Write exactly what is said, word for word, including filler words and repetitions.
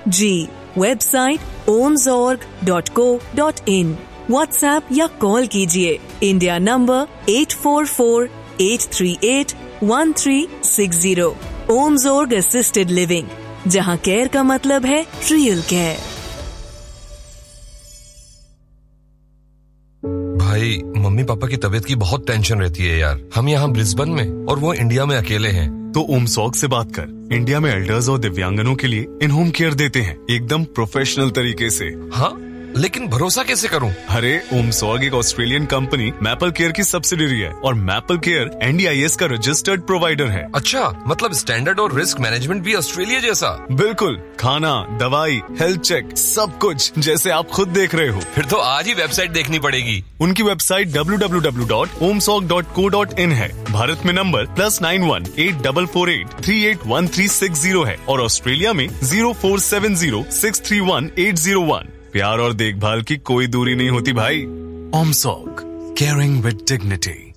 Ji, website ओम्सऑर्ग dot co dot in, WhatsApp या call कीजिए India number eight four four eight three eight one three six zero. ओम्सऑर्ग assisted living, जहां care का मतलब है real care. भाई, mummy papa की तबीयत की बहुत टेंशन रहती है यार। हम यहाँ ब्रिस्बेन में और वो इंडिया में अकेले हैं। तो ओम्सॉर्ग से बात कर। इंडिया में एल्डर्स और दिव्यांगनों के लिए इन होम केयर देते हैं, एकदम प्रोफेशनल तरीके से। हाँ, लेकिन भरोसा कैसे करूं? अरे, ओम्सॉर्ग एक ऑस्ट्रेलियन कंपनी मैपल केयर की सब्सिडियरी है और maple care N D I S का रजिस्टर्ड प्रोवाइडर है। अच्छा, मतलब स्टैंडर्ड और रिस्क मैनेजमेंट भी ऑस्ट्रेलिया जैसा? बिल्कुल, खाना, दवाई, हेल्थ चेक, सब कुछ जैसे आप खुद देख रहे हो। फिर तो आज ही वेबसाइट देखनी पड़ेगी। उनकी website W W W dot ओम्सॉर्ग dot co dot in है। भारत में number plus nine one eight double four eight three eight one three six zero है और ऑस्ट्रेलिया में zero four seven zero six three one eight zero one. प्यार और देखभाल की कोई दूरी नहीं होती भाई। ओम्सॉर्ग, केयरिंग विद डिग्निटी।